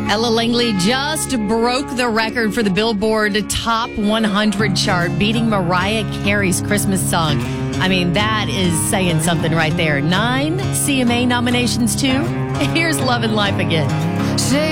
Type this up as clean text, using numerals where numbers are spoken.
Ella Langley just broke the record for the Billboard Top 100 chart, beating Mariah Carey's Christmas song. I mean, that is saying something right there. 9 CMA nominations, too. Here's Love and Life again.